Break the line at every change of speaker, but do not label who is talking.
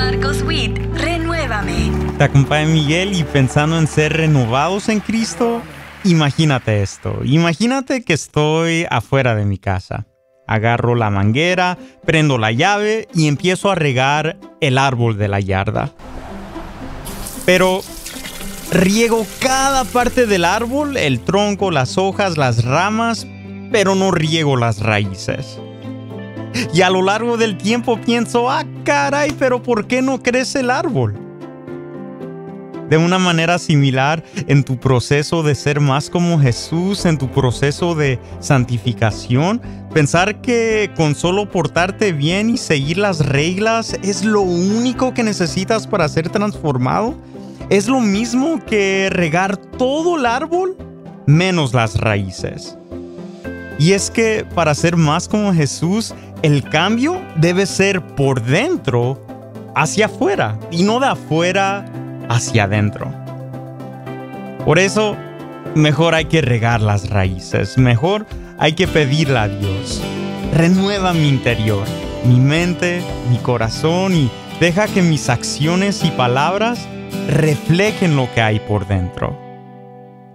Marcos Witt, renuévame.
Te acompaña Miguel y pensando en ser renovados en Cristo, imagínate esto. Imagínate que estoy afuera de mi casa. Agarro la manguera, prendo la llave y empiezo a regar el árbol de la yarda. Pero riego cada parte del árbol, el tronco, las hojas, las ramas, pero no riego las raíces. Y a lo largo del tiempo pienso, caray, pero ¿por qué no crece el árbol? De una manera similar, en tu proceso de ser más como Jesús, en tu proceso de santificación, pensar que con solo portarte bien y seguir las reglas es lo único que necesitas para ser transformado, es lo mismo que regar todo el árbol menos las raíces. Y es que para ser más como Jesús, el cambio debe ser por dentro hacia afuera y no de afuera hacia adentro. Por eso, mejor hay que regar las raíces, mejor hay que pedirle a Dios: renueva mi interior, mi mente, mi corazón y deja que mis acciones y palabras reflejen lo que hay por dentro.